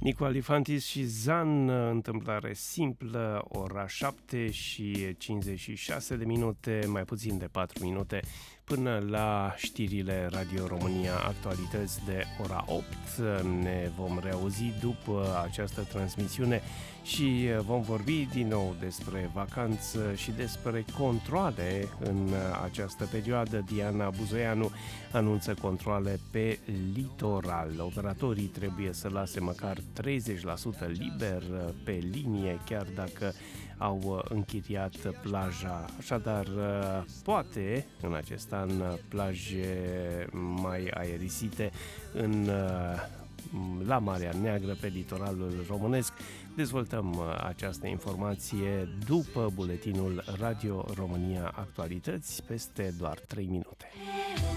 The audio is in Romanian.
Nicu Alifantis și Zan, întâmplare simplă, ora 7 și 56 de minute, mai puțin de 4 minute, până la știrile Radio România, actualități de ora 8. Ne vom reauzi după această transmisiune și vom vorbi din nou despre vacanță și despre controale în această perioadă. Diana Buzoianu anunță controale pe litoral. Operatorii trebuie să lase măcar 30% liber pe linie, chiar dacă au închiriat plaja. Așadar, poate în acest an plaje mai aerisite la Marea Neagră, pe litoralul românesc. Dezvoltăm această informație după buletinul Radio România Actualități, peste doar 3 minute.